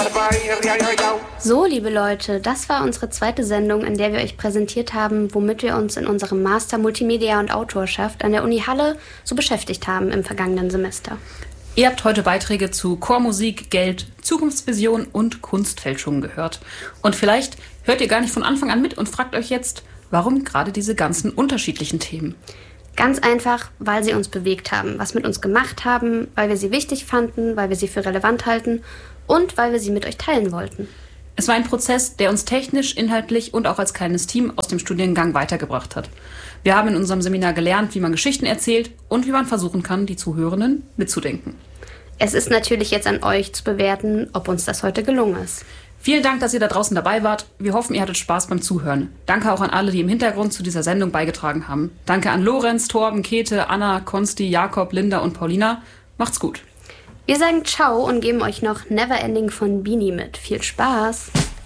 So, liebe Leute, das war unsere zweite Sendung, in der wir euch präsentiert haben, womit wir uns in unserem Master Multimedia und Autorschaft an der Uni Halle so beschäftigt haben im vergangenen Semester. Ihr habt heute Beiträge zu Chormusik, Geld, Zukunftsvision und Kunstfälschungen gehört. Und vielleicht hört ihr gar nicht von Anfang an mit und fragt euch jetzt, warum gerade diese ganzen unterschiedlichen Themen? Ganz einfach, weil sie uns bewegt haben, was mit uns gemacht haben, weil wir sie wichtig fanden, weil wir sie für relevant halten und weil wir sie mit euch teilen wollten. Es war ein Prozess, der uns technisch, inhaltlich und auch als kleines Team aus dem Studiengang weitergebracht hat. Wir haben in unserem Seminar gelernt, wie man Geschichten erzählt und wie man versuchen kann, die Zuhörenden mitzudenken. Es ist natürlich jetzt an euch zu bewerten, ob uns das heute gelungen ist. Vielen Dank, dass ihr da draußen dabei wart. Wir hoffen, ihr hattet Spaß beim Zuhören. Danke auch an alle, die im Hintergrund zu dieser Sendung beigetragen haben. Danke an Lorenz, Torben, Käthe, Anna, Konsti, Jakob, Linda und Paulina. Macht's gut. Wir sagen Ciao und geben euch noch Never Ending von Beanie mit. Viel Spaß!